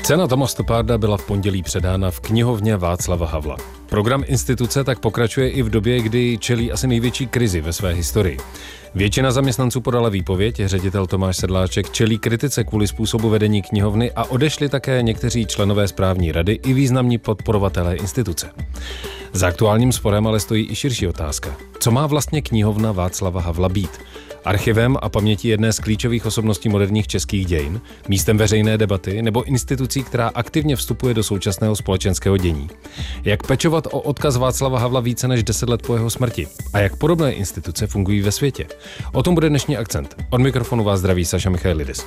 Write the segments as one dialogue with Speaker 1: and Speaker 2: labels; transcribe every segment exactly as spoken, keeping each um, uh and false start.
Speaker 1: Cena Toma Stopparda byla v pondělí předána v knihovně Václava Havla. Program instituce tak pokračuje i v době, kdy čelí asi největší krizi ve své historii. Většina zaměstnanců podala výpověď, ředitel Tomáš Sedláček čelí kritice kvůli způsobu vedení knihovny a odešli také někteří členové správní rady i významní podporovatelé instituce. Za aktuálním sporem ale stojí i širší otázka. Co má vlastně knihovna Václava Havla být? Archivem a pamětí jedné z klíčových osobností moderních českých dějin, místem veřejné debaty nebo institucí, která aktivně vstupuje do současného společenského dění. Jak pečovat o odkaz Václava Havla více než deset let po jeho smrti? A jak podobné instituce fungují ve světě? O tom bude dnešní akcent. Od mikrofonu vás zdraví Saša Michailidis.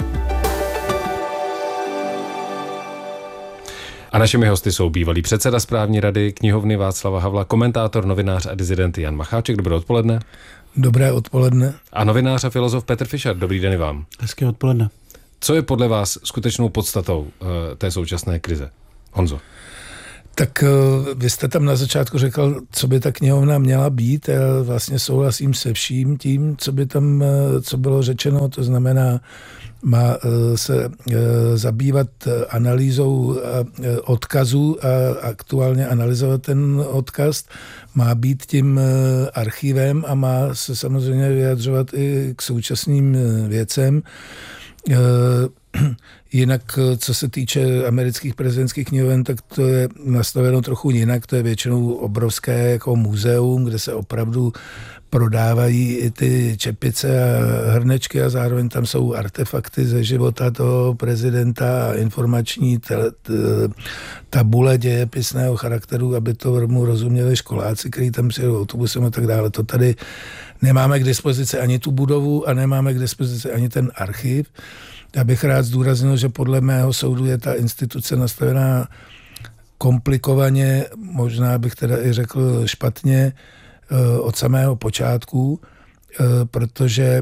Speaker 1: A našimi hosty jsou bývalý předseda správní rady knihovny Václava Havla, komentátor, novinář a dizident Jan Macháček. Dobré odpoledne.
Speaker 2: Dobré odpoledne.
Speaker 1: A novinář a filozof Petr Fischer. Dobrý den i vám.
Speaker 3: Hezké odpoledne.
Speaker 1: Co je podle vás skutečnou podstatou uh, té současné krize? Honzo.
Speaker 2: Tak uh, vy jste tam na začátku řekl, co by ta knihovna měla být. Já vlastně souhlasím se vším tím, co by tam, uh, co bylo řečeno. To znamená, má uh, se uh, zabývat analýzou uh, odkazů a aktuálně analyzovat ten odkaz. Má být tím uh, archivem a má se samozřejmě vyjadřovat i k současným uh, věcem. Uh, Jinak, co se týče amerických prezidentských knihoven, tak to je nastaveno trochu jinak. To je většinou obrovské jako muzeum, kde se opravdu prodávají i ty čepice a hrnečky a zároveň tam jsou artefakty ze života toho prezidenta a informační tele, tabule dějepisného charakteru, aby to mu rozuměli školáci, kteří tam přijedou autobusem a tak dále. To tady nemáme k dispozici ani tu budovu a nemáme k dispozici ani ten archiv. Já bych rád zdůraznil, že podle mého soudu je ta instituce nastavená komplikovaně, možná bych teda i řekl špatně, od samého počátku, protože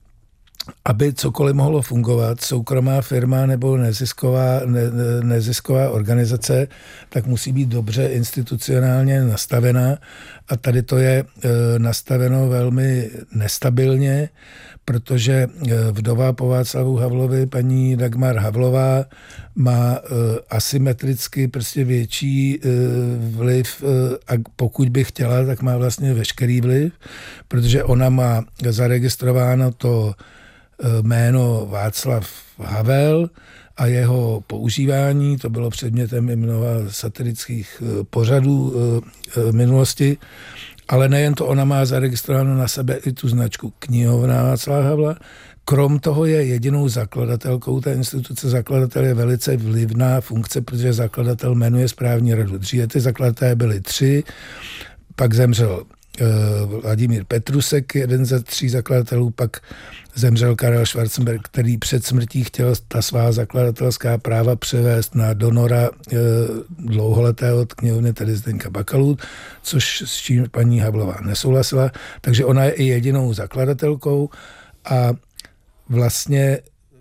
Speaker 2: aby cokoliv mohlo fungovat, soukromá firma nebo nezisková, ne, nezisková organizace, tak musí být dobře institucionálně nastavená a tady to je nastaveno velmi nestabilně, protože vdova po Václavu Havlovi, paní Dagmar Havlová, má asymetricky prostě větší vliv a pokud by chtěla, tak má vlastně veškerý vliv, protože ona má zaregistrováno to jméno Václav Havel a jeho používání, to bylo předmětem i mnoha satirických pořadů minulosti, ale nejen to, ona má zaregistrováno na sebe i tu značku knihovna Václava Havla. Krom toho je jedinou zakladatelkou té instituce. Zakladatel je velice vlivná funkce, protože zakladatel jmenuje správní radu. Dříve ty zakladatelé byli tři, pak zemřel Vladimír Petrusek, jeden ze tří zakladatelů, pak zemřel Karel Schwarzenberg, který před smrtí chtěl ta svá zakladatelská práva převést na donora e, dlouholetého od knihovny, tedy Zdeňka Bakalu, což s čím paní Havlová nesouhlasila. Takže ona je i jedinou zakladatelkou a vlastně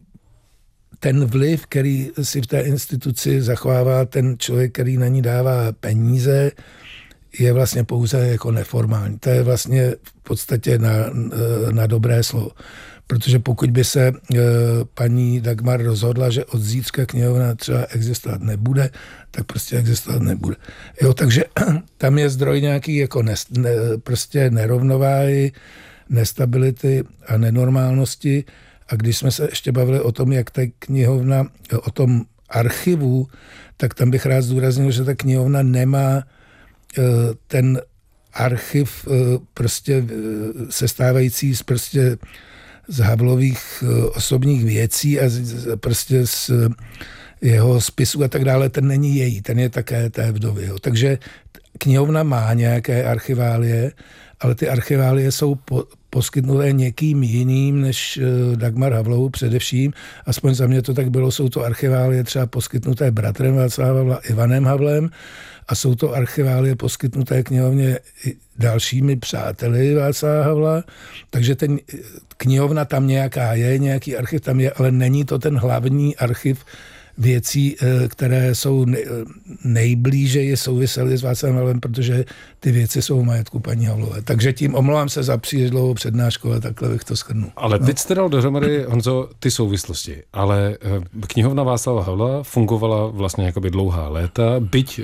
Speaker 2: ten vliv, který si v té instituci zachovává ten člověk, který na ní dává peníze, je vlastně pouze jako neformální. To je vlastně v podstatě na, na dobré slovo. Protože pokud by se e, paní Dagmar rozhodla, že od zítřka knihovna třeba existovat nebude, tak prostě existovat nebude. Jo, takže tam je zdroj nějaký jako ne, ne, prostě nerovnováhy, nestability a nenormálnosti. A když jsme se ještě bavili o tom, jak ta knihovna, o tom archivu, tak tam bych rád zdůraznil, že ta knihovna nemá ten archiv prostě sestávající z prostě z Havlových osobních věcí a z, prostě z jeho spisů a tak dále, ten není její, ten je také té vdovy. Jo. Takže knihovna má nějaké archiválie, ale ty archiválie jsou po, poskytnuté někým jiným než Dagmar Havlovou především. Aspoň za mě to tak bylo, jsou to archiválie třeba poskytnuté bratrem Václava Havla Ivanem Havlem a jsou to archiválie poskytnuté knihovně dalšími přáteli Václava Havla. Takže ten knihovna tam nějaká je, nějaký archiv tam je, ale není to ten hlavní archiv věcí, které jsou nejblíže souvisely s Václavem Havlem, protože ty věci jsou v majetku paní Havlové. Takže tím omlouvám se za příliš dlouhou přednášku, ale takhle bych to shrnul.
Speaker 1: Ale
Speaker 2: no.
Speaker 1: teď jste dal dohromady, Honzo, ty souvislosti, ale knihovna Václava Havla fungovala vlastně jakoby dlouhá léta, byť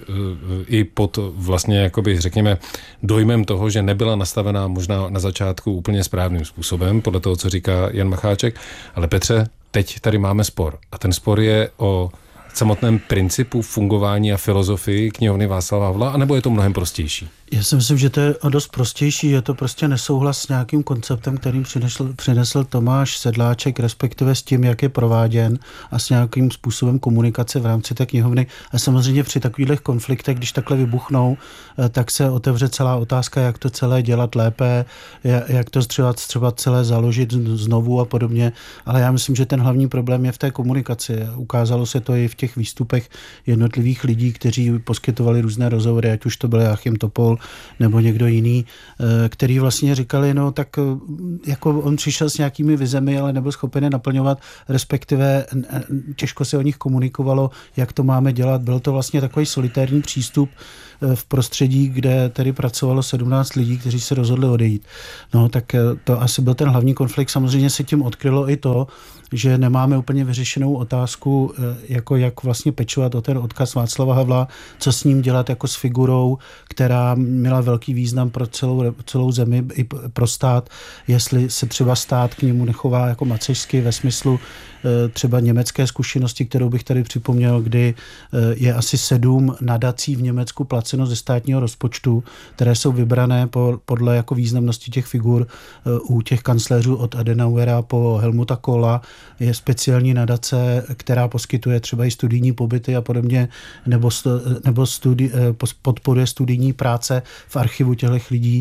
Speaker 1: i pod vlastně jakoby řekněme dojmem toho, že nebyla nastavená možná na začátku úplně správným způsobem, podle toho, co říká Jan Macháček. Ale Petře, teď tady máme spor. A ten spor je o samotném principu fungování a filozofii knihovny Václava Havla, anebo je to mnohem prostější?
Speaker 3: Já si myslím, že to je dost prostější. Je to prostě nesouhlas s nějakým konceptem, kterým přinesl, přinesl Tomáš Sedláček, respektive s tím, jak je prováděn a s nějakým způsobem komunikace v rámci té knihovny. A samozřejmě při takových konfliktech, když takhle vybuchnou, tak se otevře celá otázka, jak to celé dělat lépe, jak to třeba, třeba celé založit znovu a podobně. Ale já myslím, že ten hlavní problém je v té komunikaci. Ukázalo se to i v těch výstupech jednotlivých lidí, kteří poskytovali různé rozhovory, ať už to byl Joachim Topol nebo někdo jiný, který vlastně říkali, no tak jako on přišel s nějakými vizemi, ale nebyl schopen je naplňovat, respektive těžko se o nich komunikovalo, jak to máme dělat. Byl to vlastně takový solitérní přístup v prostředí, kde tedy pracovalo sedmnáct lidí, kteří se rozhodli odejít. No tak to asi byl ten hlavní konflikt. Samozřejmě se tím odkrylo i to, že nemáme úplně vyřešenou otázku, jako jak vlastně pečovat o ten odkaz Václava Havla, co s ním dělat jako s figurou, která měla velký význam pro celou, celou zemi i pro stát, jestli se třeba stát k němu nechová jako macešsky ve smyslu třeba německé zkušenosti, kterou bych tady připomněl, kdy je asi sedm nadací v Německu placeno ze státního rozpočtu, které jsou vybrané podle jako významnosti těch figur u těch kancléřů od Adenauera po Helmuta Kohla. Je speciální nadace, která poskytuje třeba i studijní pobyty a podobně, nebo, nebo studi, podporuje studijní práce v archivu těch lidí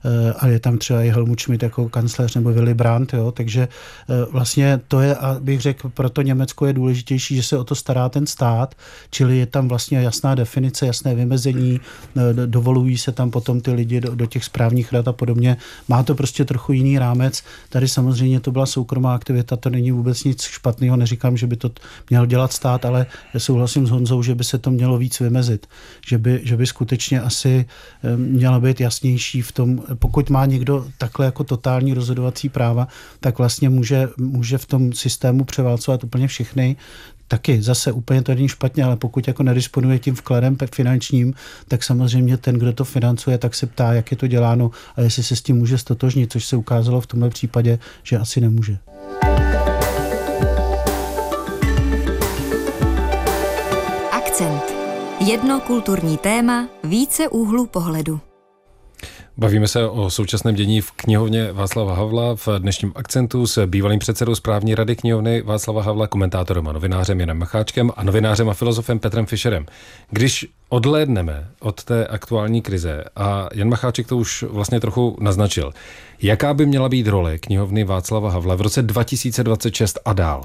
Speaker 3: a je tam třeba i Helmut Schmidt jako kancléř nebo Willy Brandt, jo, takže vlastně to je, abych řekl, proto Německo je důležitější, že se o to stará ten stát, čili je tam vlastně jasná definice, jasné vymezení, dovolují se tam potom ty lidi do, do těch správních rad a podobně. Má to prostě trochu jiný rámec. Tady samozřejmě to byla soukromá aktivita, to není vůbec nic špatného, neříkám, že by to měl dělat stát, ale já souhlasím s Honzou, že by se to mělo víc vymezit, že by, že by skutečně asi mělo být jasnější v tom, pokud má někdo takhle jako totální rozhodovací práva, tak vlastně může, může v tom systému převálcovat úplně všechny. Taky zase úplně to není špatně, ale pokud jako nedisponuje tím vkladem finančním, tak samozřejmě ten, kdo to financuje, tak se ptá, jak je to děláno a jestli se s tím může stotožnit, což se ukázalo v tomhle případě, že asi nemůže.
Speaker 4: Akcent. Jedno kulturní téma, více úhlů pohledu.
Speaker 1: Bavíme se o současném dění v knihovně Václava Havla v dnešním Akcentu s bývalým předsedou správní rady knihovny Václava Havla, komentátorem a novinářem Janem Macháčkem a novinářem a filozofem Petrem Fischerem. Když odhlédneme od té aktuální krize, a Jan Macháček to už vlastně trochu naznačil, jaká by měla být role knihovny Václava Havla v roce dva tisíce dvacet šest a dál?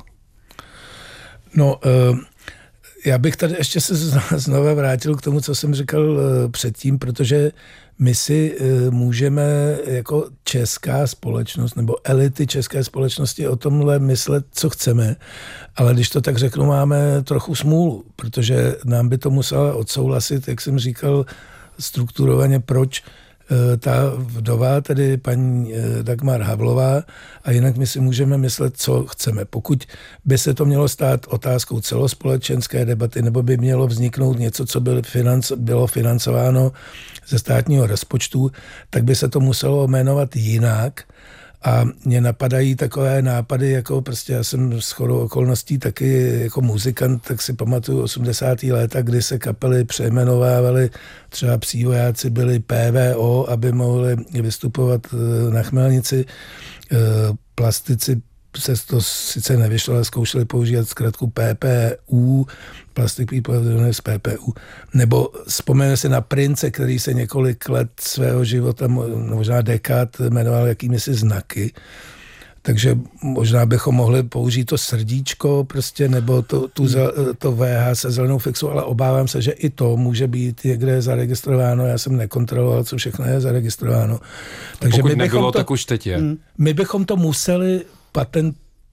Speaker 2: No, uh... Já bych tady ještě se znova vrátil k tomu, co jsem říkal předtím, protože my si můžeme jako česká společnost nebo elity české společnosti o tomhle myslet, co chceme, ale když to tak řeknu, máme trochu smůlu, protože nám by to musela odsouhlasit, jak jsem říkal, strukturovaně, proč ta vdova, tedy paní Dagmar Havlová, a jinak my si můžeme myslet, co chceme. Pokud by se to mělo stát otázkou celospolečenské debaty, nebo by mělo vzniknout něco, co bylo, financ, bylo financováno ze státního rozpočtu, tak by se to muselo jmenovat jinak. A mě napadají takové nápady, jako prostě já jsem shodou okolností taky jako muzikant, tak si pamatuju osmdesátá léta, kdy se kapely přejmenovávaly, třeba Psí vojáci byli P V O, aby mohli vystupovat na Chmelnici. Plastici se to sice nevyšlo, ale zkoušeli používat zkrátku P P U, Plastic People z P P U. Nebo vzpomeneme si na Prince, který se několik let svého života, možná dekád, jmenoval jakými si znaky. Takže možná bychom mohli použít to srdíčko prostě, nebo to, tu, to V H se zelenou fixu, ale obávám se, že i to může být někde zaregistrováno. Já jsem nekontroloval, co všechno je zaregistrováno.
Speaker 1: Takže pokud my nebylo, to, tak už teď je.
Speaker 2: My bychom to museli patent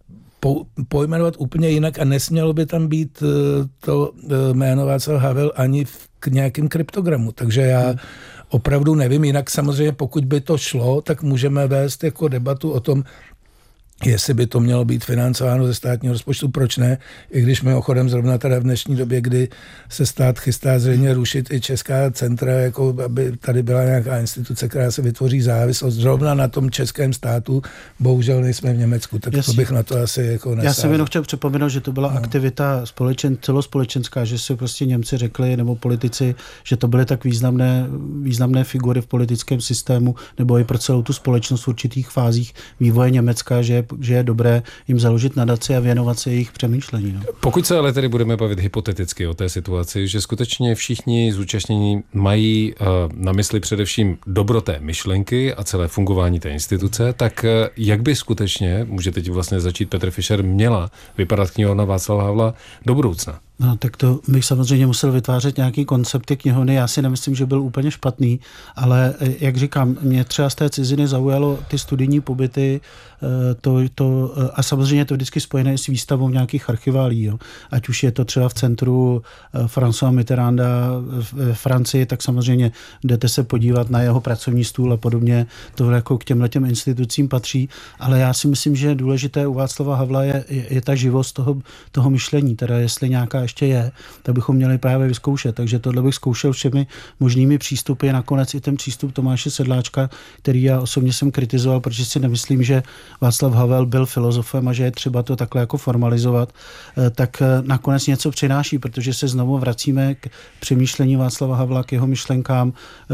Speaker 2: pojmenovat úplně jinak a nesmělo by tam být to jméno Václav Havel ani k nějakým kryptogramu. Takže já hmm. opravdu nevím, jinak samozřejmě pokud by to šlo, tak můžeme vést jako debatu o tom, jestli by to mělo být financováno ze státního rozpočtu, proč ne, i když mimochodem zrovna teda v dnešní době, kdy se stát chystá zřejmě rušit i česká centra, jako aby tady byla nějaká instituce, která se vytvoří závislost zrovna na tom českém státu, bohužel nejsme v Německu, tak Jasně. to bych na to asi jako nesál.
Speaker 3: Já jsem jenom chtěl připomenout, že to byla no. aktivita společen, celospolečenská, že si prostě Němci řekli, nebo politici, že to byly tak významné, významné figury v politickém systému, nebo i pro celou tu společnost v určitých fázích vývoje Německa, že že je dobré jim založit nadaci a věnovat se jejich přemýšlení. No.
Speaker 1: Pokud se ale tedy budeme bavit hypoteticky o té situaci, že skutečně všichni zúčastnění mají uh, na mysli především dobro té myšlenky a celé fungování té instituce, tak uh, jak by skutečně, může teď vlastně začít Petr Fischer, měla vypadat knihovna Václava Havla do budoucna?
Speaker 3: No, tak to bych samozřejmě musel vytvářet nějaký koncepty knihovny. Já si nemyslím, že byl úplně špatný, ale jak říkám, mě třeba z té ciziny zaujalo ty studijní pobyty to, to, a samozřejmě to vždycky spojené s výstavou nějakých archiválí. Jo. Ať už je to třeba v centru Françoise Mitterranda v Francii, tak samozřejmě jdete se podívat na jeho pracovní stůl a podobně. To jako k těmhletěm institucím patří, ale já si myslím, že důležité u Václava Havla je, je, je ta živost toho, toho myšlení, teda jestli nějaká ještě je, tak bychom měli právě vyzkoušet. Takže tohle bych zkoušel všemi možnými přístupy. Nakonec i ten přístup Tomáše Sedláčka, který já osobně jsem kritizoval, protože si nemyslím, že Václav Havel byl filozofem a že je třeba to takhle jako formalizovat, tak nakonec něco přináší, protože se znovu vracíme k přemýšlení Václava Havla, k jeho myšlenkám,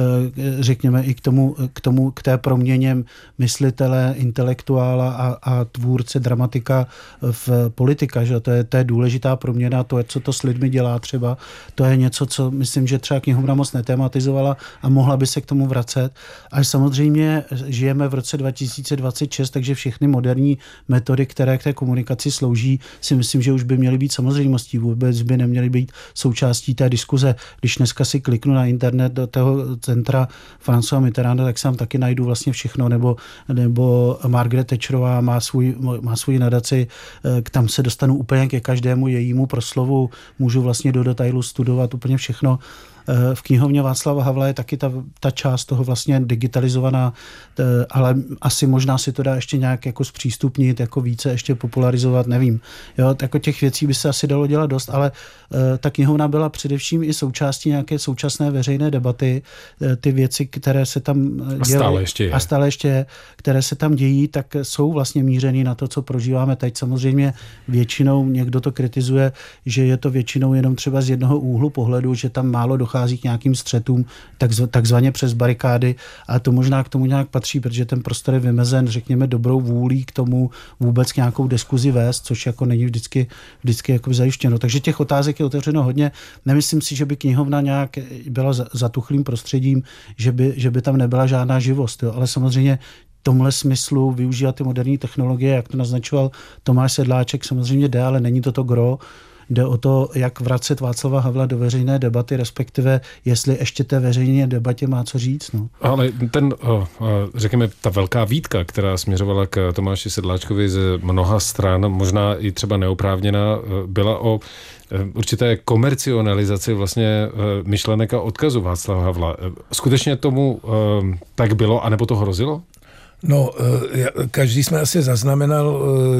Speaker 3: řekněme i k tomu, k tomu, k té proměně myslitele, intelektuála a, a tvůrce, dramatika v politika, že to je, to je důležitá proměna, to je, co to s lidmi dělá třeba, to je něco, co myslím, že třeba knihovna moc netematizovala a mohla by se k tomu vracet. A samozřejmě žijeme v roce dva tisíce dvacet šest, takže všechny moderní metody, které k té komunikaci slouží, si myslím, že už by měly být samozřejmostí, vůbec by neměly být součástí té diskuze. Když dneska si kliknu na internet do toho centra Françoise Mitterranda, tak sám taky najdu vlastně všechno, nebo, nebo Margaret Thatcherová má svůj, má svůj nadaci, tam se dostanu úplně ke každému jejímu proslovu, můžu vlastně do detailu studovat úplně všechno. V knihovně Václava Havla je taky ta, ta část toho vlastně digitalizovaná, ale asi možná si to dá ještě nějak jako zpřístupnit, jako více ještě popularizovat, nevím. Jo, jako těch věcí by se asi dalo dělat dost, ale ta knihovna byla především i součástí nějaké současné veřejné debaty. Ty věci, které se tam dějí, a stále ještě je, a stále ještě je, které se tam dějí, tak jsou vlastně mířený na to, co prožíváme teď. Samozřejmě většinou někdo to kritizuje, že je to většinou jenom třeba z jednoho úhlu pohledu, že tam málo dochází k nějakým střetům, takzvaně přes barikády, ale to možná k tomu nějak patří, protože ten prostor je vymezen, řekněme, dobrou vůlí k tomu vůbec k nějakou diskuzi vést, což jako není vždycky, vždycky jako zajištěno. Takže těch otázek je otevřeno hodně. Nemyslím si, že by knihovna nějak byla zatuchlým prostředím, že by, že by tam nebyla žádná živost, jo. Ale samozřejmě v tomhle smyslu využívat ty moderní technologie, jak to naznačoval Tomáš Sedláček, samozřejmě jde, ale není to to gro. Jde o to, jak vracet Václava Havla do veřejné debaty, respektive jestli ještě té veřejné debatě má co říct. No. Ale
Speaker 1: ten, řekněme, ta velká výtka, která směřovala k Tomáši Sedláčkovi z mnoha stran, možná i třeba neoprávněná, byla o určité komercionalizaci vlastně myšlenek a odkazu Václava Havla. Skutečně tomu tak bylo, anebo to hrozilo?
Speaker 2: No, každý jsme asi zaznamenal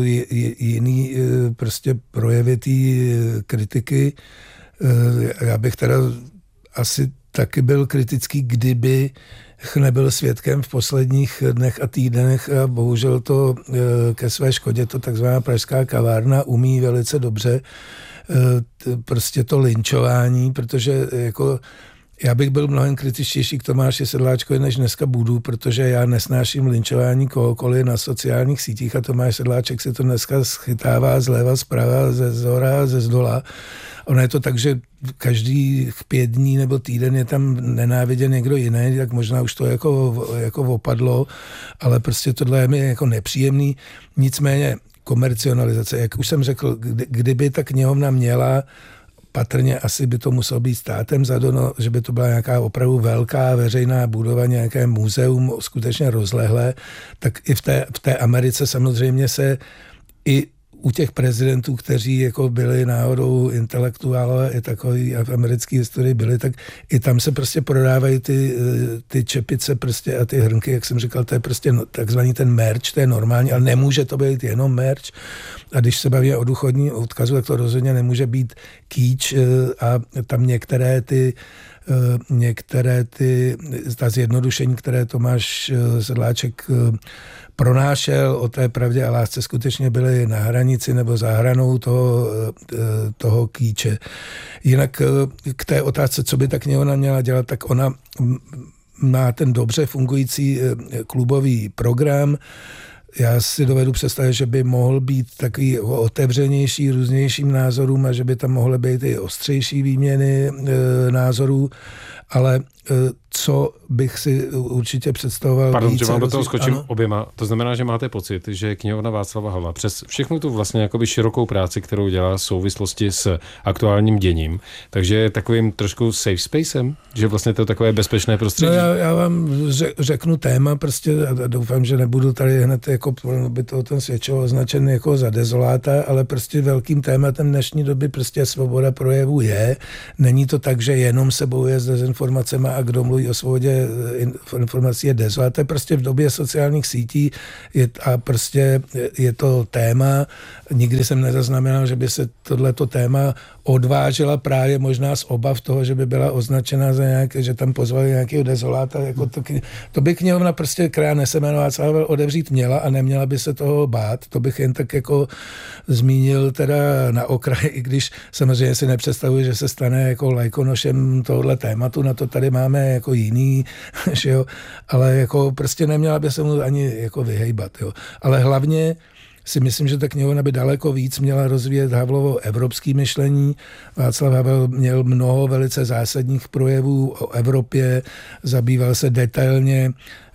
Speaker 2: jiný prostě projevy té kritiky. Já bych teda asi taky byl kritický, kdyby nebyl svědkem v posledních dnech a týdnech a bohužel to ke své škodě to takzvaná pražská kavárna umí velice dobře prostě to lynčování, protože jako já bych byl mnohem kritičtější k Tomáši Sedláčkovi, než dneska budu, protože já nesnáším lynčování kohokoliv na sociálních sítích a Tomáš Sedláček si to dneska schytává zleva, zprava, ze zhora, ze zdola. Ono je to tak, že každý pět dní nebo týden je tam nenáviděn někdo jiný, tak možná už to jako, jako opadlo, ale prostě tohle je mi jako nepříjemný. Nicméně komercionalizace, jak už jsem řekl, kdy, kdyby ta knihovna měla patrně asi by to muselo být státem zadono, že by to byla nějaká opravdu velká veřejná budova, nějaké muzeum skutečně rozlehlé, tak i v té, v té Americe samozřejmě se i u těch prezidentů, kteří jako byli náhodou intelektuálové i takový a v americké historii byli, tak i tam se prostě prodávají ty, ty čepice prostě a ty hrnky, jak jsem říkal, to je prostě takzvaný ten merch, to je normální, ale nemůže to být jenom merch. A když se baví o důchodní odkazu, tak to rozhodně nemůže být kýč a tam některé ty některé ty, ta zjednodušení, které Tomáš Sedláček pronášel o té pravdě a lásce, skutečně byly na hranici nebo za hranou toho, toho kýče. Jinak k té otázce, co by ta knihovna měla dělat, tak ona má ten dobře fungující klubový program. Já si dovedu představit, že by mohl být takový otevřenější různějším názorům a že by tam mohly být i ostřejší výměny e, názorů, ale e, co bych si určitě představoval.
Speaker 1: Pardon, že vám do toho skočím ano. oběma. To znamená, že máte pocit, že knihovna Václava Havla přes všechnu tu vlastně jakoby širokou práci, kterou dělá v souvislosti s aktuálním děním, takže je takovým trošku safe spacem, že vlastně to je takové bezpečné prostředí.
Speaker 2: No já, já vám řeknu téma prostě a doufám, že nebudu tady hned jako by to ten svědčilo označen jako za dezoláta, ale prostě velkým tématem dnešní doby prostě svoboda projevu je. Není to tak, že jenom se bojuje s dezinformacemi a kdo mluví o svobodě informací je dezolát. To je prostě v době sociálních sítí je, a prostě je to téma. Nikdy jsem nezaznamenal, že by se tohleto téma odvážela právě možná z obav toho, že by byla označena za nějaké, že tam pozvali nějakého dezoláta. Jako to, to by knihovna prostě, která nese jméno Václav Havel, odevřít měla a neměla by se toho bát. To bych jen tak jako zmínil teda na okraji, i když samozřejmě si nepředstavuji, že se stane jako lajkonošem tohohle tématu, na to tady máme jako jiný, že jo, ale jako prostě neměla by se mu ani jako vyhejbat, jo. Ale hlavně si myslím, že ta knihovna by daleko víc měla rozvíjet Havlovo evropské myšlení. Václav Havel měl mnoho velice zásadních projevů o Evropě, zabýval se detailně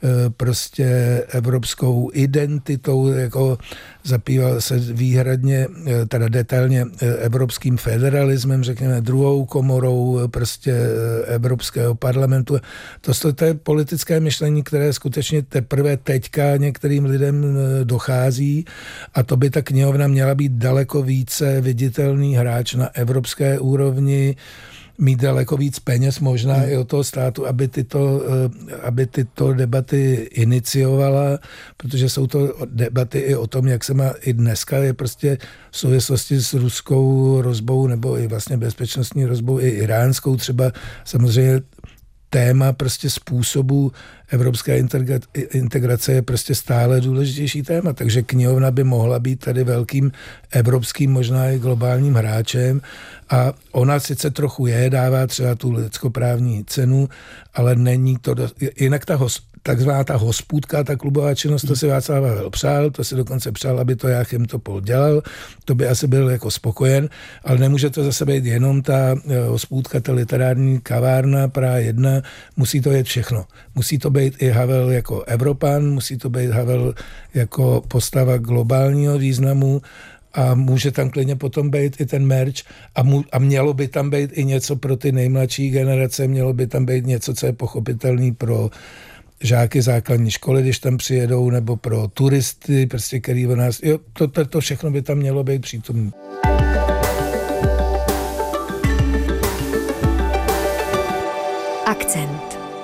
Speaker 2: prostě evropskou identitou, jako zabýval se výhradně, teda detailně evropským federalismem, řekněme druhou komorou prostě Evropského parlamentu. To, to je politické myšlení, které skutečně teprve teďka některým lidem dochází a to by ta knihovna měla být daleko více viditelný hráč na evropské úrovni, mít daleko víc peněz možná hmm. i od toho státu, aby tyto, aby tyto debaty iniciovala, protože jsou to debaty i o tom, jak se má i dneska je prostě v souvislosti s ruskou hrozbou nebo i vlastně bezpečnostní hrozbou i iránskou třeba samozřejmě téma prostě způsobu evropské integrace je prostě stále důležitější téma, takže knihovna by mohla být tady velkým evropským, možná i globálním hráčem a ona sice trochu je, dává třeba tu lidskoprávní cenu, ale není to, dost, jinak ta hos, takzvaná ta hospůdka, ta klubová činnost, to si Václav Havel přál, to si dokonce přál, aby to Joachim Topol dělal, to by asi byl jako spokojen, ale nemůže to zase být jenom ta hospůdka, ta literární kavárna, Praha jedna, musí to jet všechno. Musí to být i Havel jako Evropan, musí to být Havel jako postava globálního významu a může tam klidně potom být i ten merch a, mu, a mělo by tam být i něco pro ty nejmladší generace, mělo by tam být něco, co je pochopitelný pro žáky základní školy, když tam přijedou, nebo pro turisty, prostě, který o nás, jo, to, to, to všechno by tam mělo být přítomné.
Speaker 4: Akcent.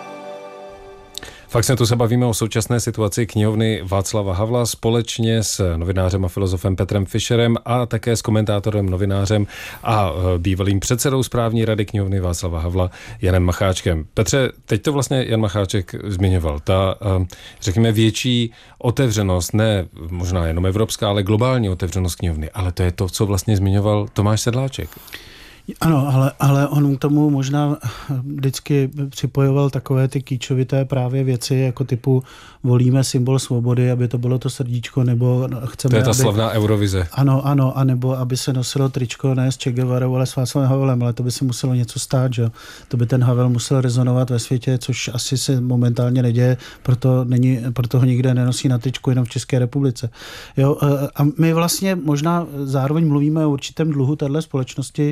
Speaker 1: V Akcentu se bavíme o současné situaci knihovny Václava Havla společně s novinářem a filozofem Petrem Fischerem a také s komentátorem, novinářem a bývalým předsedou správní rady knihovny Václava Havla Janem Macháčkem. Petře, teď to vlastně Jan Macháček zmiňoval. Ta, řekněme, větší otevřenost, ne možná jenom evropská, ale globální otevřenost knihovny. Ale to je to, co vlastně zmiňoval Tomáš Sedláček.
Speaker 3: Ano, ale, ale on k tomu možná vždycky připojoval takové ty kýčovité právě věci, jako typu volíme symbol svobody, aby to bylo to srdíčko, nebo chceme,
Speaker 1: to je ta
Speaker 3: aby,
Speaker 1: slavná Eurovize.
Speaker 3: Ano, ano, a nebo aby se nosilo tričko ne s Che Guevarou, ale s Václavem Havelem, ale to by si muselo něco stát, že? To by ten Havel musel rezonovat ve světě, což asi se momentálně neděje, proto, není, proto ho nikde nenosí na tričku, jenom v České republice. Jo, a my vlastně možná zároveň mluvíme o určitém dluhu téhle společnosti,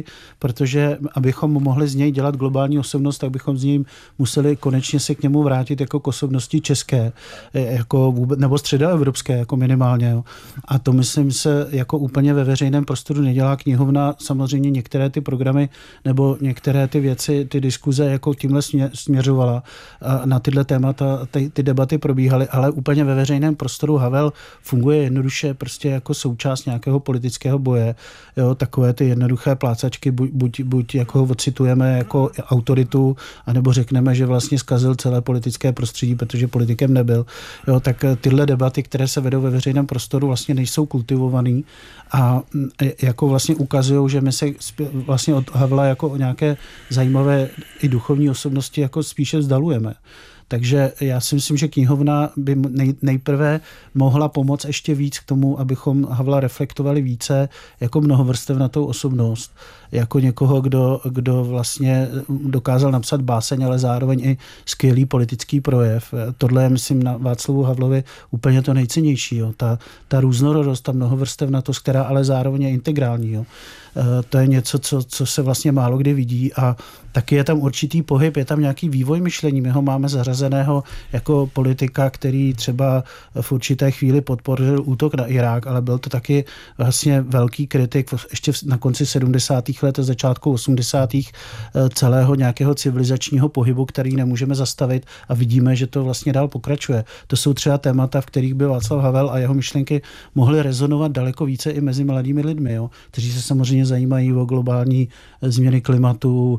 Speaker 3: protože abychom mohli z něj dělat globální osobnost, tak bychom z něj museli konečně se k němu vrátit jako k osobnosti české, jako vůbec, nebo středoevropské jako minimálně. Jo. A to myslím se jako úplně ve veřejném prostoru nedělá. Knihovna samozřejmě některé ty programy nebo některé ty věci, ty diskuze jako tímhle směřovala na tyhle témata, ty, ty debaty probíhaly, ale úplně ve veřejném prostoru Havel funguje jednoduše prostě jako součást nějakého politického boje. Jo, takové ty jednoduché plácačky, buď, buď, buď jako ho ocitujeme jako autoritu, anebo řekneme, že vlastně zkazil celé politické prostředí, protože politikem nebyl. Jo, tak tyhle debaty, které se vedou ve veřejném prostoru, vlastně nejsou kultivovaný a jako vlastně ukazují, že my se vlastně od Havla jako nějaké zajímavé i duchovní osobnosti jako spíše vzdalujeme. Takže já si myslím, že knihovna by nej, nejprve mohla pomoct ještě víc k tomu, abychom Havla reflektovali více jako mnohovrstevnatou osobnost, jako někoho, kdo, kdo vlastně dokázal napsat báseň, ale zároveň i skvělý politický projev. Tohle je, myslím, na Václavu Havlovi úplně to nejcennější. Jo. Ta, ta různorodost, ta mnohovrstevnatost, která ale zároveň je integrální. Jo. To je něco, co, co se vlastně málo kdy vidí a taky je tam určitý pohyb, je tam nějaký vývoj myšlení. My ho máme zařazeného jako politika, který třeba v určité chvíli podpořil útok na Irák, ale byl to taky vlastně velký kritik ještě na konci sedmdesátých let a začátku osmdesátých celého nějakého civilizačního pohybu, který nemůžeme zastavit a vidíme, že to vlastně dál pokračuje. To jsou třeba témata, v kterých by Václav Havel a jeho myšlenky mohly rezonovat daleko více i mezi mladými lidmi, jo, kteří se samozřejmě zajímají o globální změny klimatu,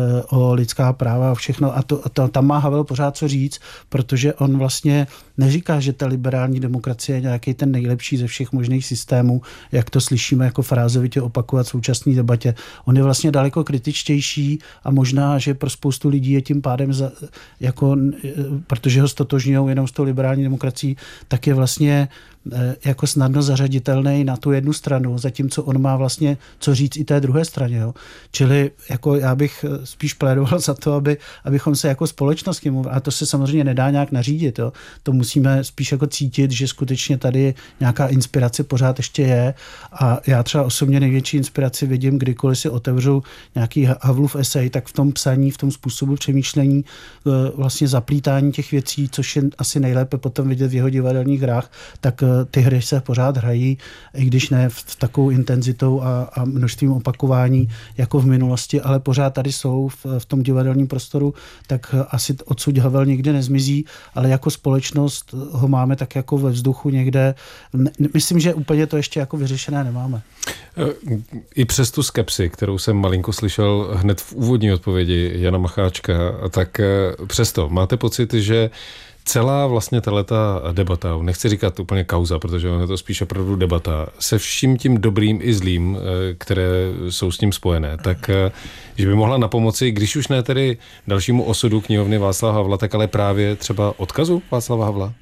Speaker 3: o lidská práva a všechno. A to, to, tam má Havel pořád co říct, protože on vlastně neříká, že ta liberální demokracie je nějaký ten nejlepší ze všech možných systémů, jak to slyšíme jako frázovitě opakovat v současné debatě. On je vlastně daleko kritičtější a možná, že pro spoustu lidí je tím pádem, za, jako, protože ho stotožňují jenom s tou liberální demokracií, tak je vlastně jako snadno zařaditelný na tu jednu stranu, zatímco on má vlastně co říct i té druhé straně. Jo. Čili jako já bych spíš plédoval za to, aby, abychom se jako společnost k němu, a to se samozřejmě nedá nějak nařídit, jo. To musíme spíš jako cítit, že skutečně tady nějaká inspirace pořád ještě je a já třeba osobně největší inspiraci vidím, kdykoliv si otevřu nějaký Havlův esej, tak v tom psaní, v tom způsobu přemýšlení, vlastně zaplítání těch věcí, což je asi nejlépe potom vidět v jeho divadelních hrách, tak ty hry se pořád hrají, i když ne v takovou intenzitou a, a množstvím opakování jako v minulosti, ale pořád tady jsou v, v tom divadelním prostoru, tak asi odsud Havel nikdy nezmizí, ale jako společnost ho máme tak jako ve vzduchu někde. Myslím, že úplně to ještě jako vyřešené nemáme.
Speaker 1: I přes tu skepsi, kterou jsem malinko slyšel hned v úvodní odpovědi Jana Macháčka, tak přesto máte pocit, že celá vlastně tahleta debata, nechci říkat úplně kauza, protože on je to spíš opravdu debata, se vším tím dobrým i zlým, které jsou s tím spojené, tak že by mohla napomoci, když už ne tedy dalšímu osudu knihovny Václava Havla, tak ale právě třeba odkazu Václava Havla?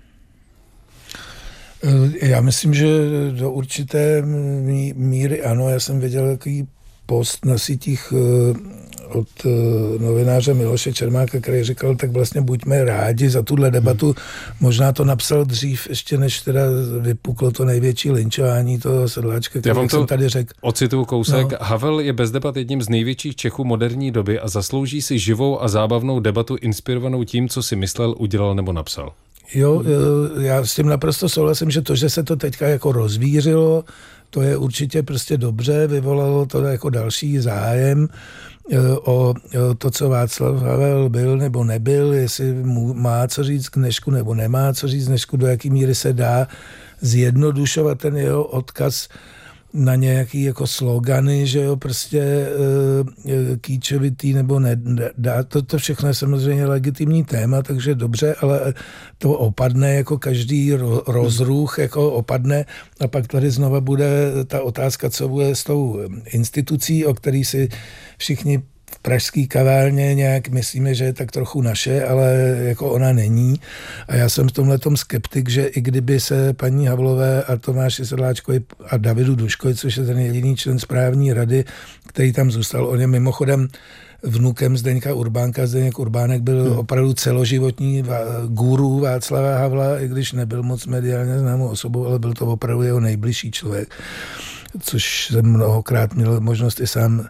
Speaker 2: Já myslím, že do určité míry ano. Já jsem viděl takový post na sítích od novináře Miloše Čermáka, který říkal, tak vlastně buďme rádi za tuhle debatu. Možná to napsal dřív, ještě než teda vypuklo to největší lynčování toho Sedláčka, který jsem tady řekl.
Speaker 1: Ocituju kousek.
Speaker 2: No.
Speaker 1: Havel je bez debat jedním z největších Čechů moderní doby a zaslouží si živou a zábavnou debatu inspirovanou tím, co si myslel, udělal nebo napsal.
Speaker 2: Jo, já s tím naprosto souhlasím, že to, že se to teďka jako rozvířilo, to je určitě prostě dobře, vyvolalo to jako další zájem o to, co Václav Havel byl nebo nebyl, jestli mu má co říct k dnešku nebo nemá co říct k dnešku, do jaký míry se dá zjednodušovat ten jeho odkaz na nějaký jako slogany, že jo, prostě e, kýčovitý nebo ne, dá, to, to všechno je samozřejmě legitimní téma, takže dobře, ale to opadne jako každý ro, rozruch, jako opadne a pak tady znova bude ta otázka, co bude s tou institucí, o který si všichni v pražský kavárně nějak myslíme, že je tak trochu naše, ale jako ona není. A já jsem v tomhletom skeptik, že i kdyby se paní Havlové a Tomáši Sedláčkovi a Davidu Duškovi, což je ten jediný člen správní rady, který tam zůstal, on je mimochodem vnukem Zdeňka Urbánka. Zdeněk Urbánek byl hmm. opravdu celoživotní guru Václava Havla, i když nebyl moc mediálně známou osobou, ale byl to opravdu jeho nejbližší člověk, což jsem mnohokrát měl možnost i sám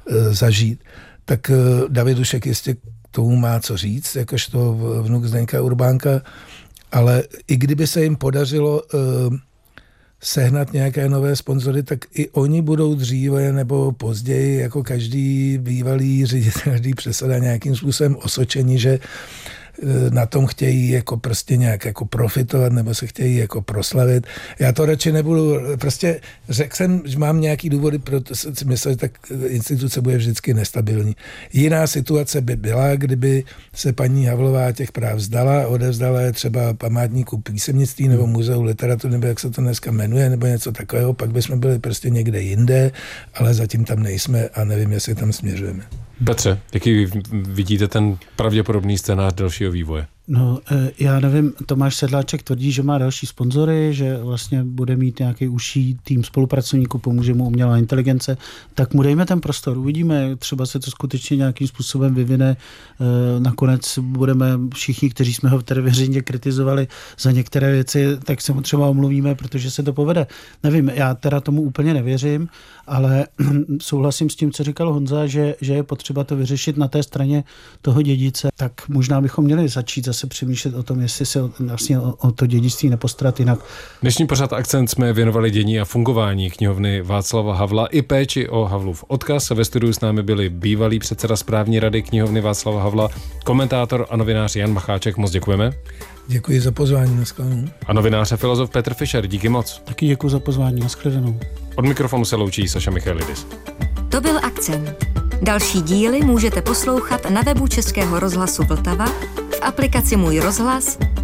Speaker 2: zažít. Tak David Dušek jistě k tomu má co říct, jakožto vnuk Zdeňka Urbánka, ale i kdyby se jim podařilo sehnat nějaké nové sponzory, tak i oni budou dříve nebo později, jako každý bývalý ředitel, každý předseda nějakým způsobem osočení, že na tom chtějí jako prostě nějak jako profitovat nebo se chtějí jako proslavit. Já to radši nebudu, prostě řekl jsem, že mám nějaký důvody, proto si myslel, že tak instituce bude vždycky nestabilní. Jiná situace by byla, kdyby se paní Havlová těch práv vzdala, odevzdala je třeba památníku písemnictví nebo muzeu literatury, nebo jak se to dneska jmenuje, nebo něco takového, pak bychom byli prostě někde jinde, ale zatím tam nejsme a nevím, jestli tam směřujeme.
Speaker 1: Petře, jaký vidíte ten pravděpodobný scénář dalšího vývoje?
Speaker 3: No, já nevím, Tomáš Sedláček tvrdí, že má další sponzory, že vlastně bude mít nějaký užší tým spolupracovníků, pomůže mu umělá inteligence, tak mu dejme ten prostor, uvidíme, třeba se to skutečně nějakým způsobem vyvine, nakonec budeme všichni, kteří jsme ho tady veřejně kritizovali za některé věci, tak se mu třeba omluvíme, protože se to povede. Nevím, já teda tomu úplně nevěřím, ale souhlasím s tím, co říkal Honza, že, že je potřeba to vyřešit na té straně toho dědice, tak možná bychom měli začít zase přemýšlet o tom, jestli se vlastně o, o to dědictví nepostarat jinak.
Speaker 1: Dnešní pořad Akcent jsme věnovali dění a fungování knihovny Václava Havla i péči o Havlův odkaz. Ve studiu s námi byli bývalý předseda správní rady knihovny Václava Havla, komentátor a novinář Jan Macháček. Moc děkujeme.
Speaker 2: Děkuji za pozvání, nashledanou.
Speaker 1: A novinář a filozof Petr Fischer, díky moc.
Speaker 3: Taky děkuji za pozvání, nashledanou.
Speaker 1: Od mikrofonu se loučí Saša Michailidis.
Speaker 4: To byl Akcent. Další díly můžete poslouchat na webu Českého rozhlasu Vltava, v aplikaci Můj rozhlas